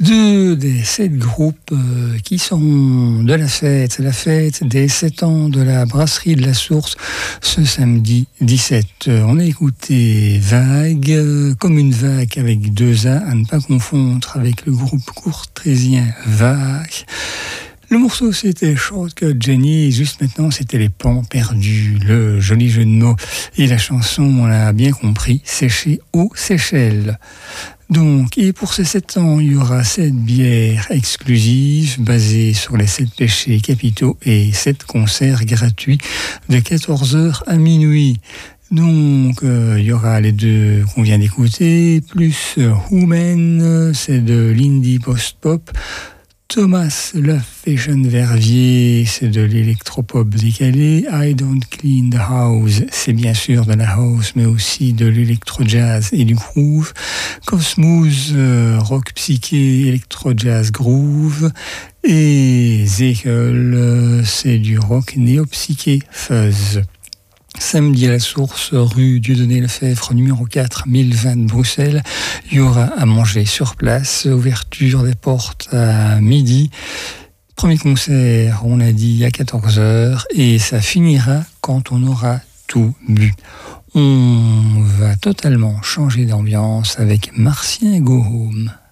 Deux des 7 groupes qui sont de la fête. C'est la fête des 7 ans de la brasserie de la Source ce samedi 17. On a écouté Vague, comme une vague avec 2 A, à ne pas confondre avec le groupe courtésien Vague. Le morceau c'était Shortcut Jenny, juste maintenant c'était Les Pans Perdus, le joli jeu de mots. Et la chanson, on l'a bien compris, séchée aux Seychelles. Donc, et pour ces 7 ans, il y aura 7 bières exclusives basées sur les 7 péchés capitaux et 7 concerts gratuits de 14h à minuit. Donc, il y aura les 2 qu'on vient d'écouter, plus Human, c'est de l'indie post-pop. Thomas Love Fashion Verviers, c'est de l'électropop décalé. I Don't Clean the House, c'est bien sûr de la house, mais aussi de l'électro-jazz et du groove. Cosmos, rock psyché, électro-jazz groove. Et Zekel, c'est du rock néo-psyché fuzz. Samedi à la Source, rue Dieudonné-Lefebvre, numéro 4, 1020 de Bruxelles. Il y aura à manger sur place, ouverture des portes à midi. Premier concert, on l'a dit, à 14h, et ça finira quand on aura tout bu. On va totalement changer d'ambiance avec Martien Go Home.